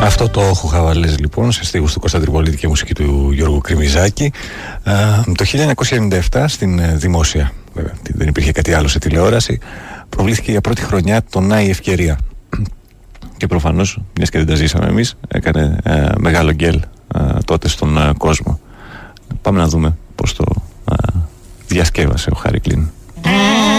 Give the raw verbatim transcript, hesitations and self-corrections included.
Αυτό το Χουχαβαλές λοιπόν σε στίχους του Κώστα Τριπολίτη και μουσική του Γιώργου Κρημιζάκη το χίλια εννιακόσια ενενήντα επτά στην δημόσια, βέβαια δεν υπήρχε κάτι άλλο σε τηλεόραση, προβλήθηκε για πρώτη χρονιά το «Να η ευκαιρία» και προφανώς, μιας και δεν τα ζήσαμε εμείς, έκανε ε, μεγάλο γκέλ ε, τότε στον ε, κόσμο. Πάμε να δούμε πως το ε, διασκεύασε ο Χάρη Κλίν.